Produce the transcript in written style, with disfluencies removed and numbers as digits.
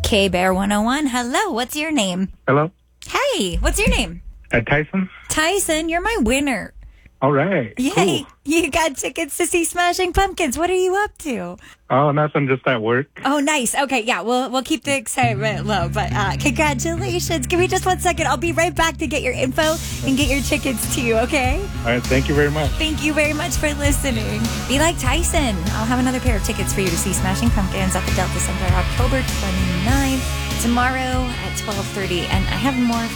K-Bear 101. Hello, what's your name? Hello? Hey, what's your name? Tyson? Tyson, you're my winner. All right. Yay, Cool. you got tickets to see Smashing Pumpkins. What are you up to? Oh, nothing, just at work. Oh, nice. Okay, yeah, we'll keep the excitement low, but congratulations. Give me just 1 second. I'll be right back to get your info and get your tickets to you, okay? All right, thank you very much. Thank you very much for listening. Be like Tyson. I'll have another pair of tickets for you to see Smashing Pumpkins at the Delta Center October 29th, tomorrow at 12:30, and I have more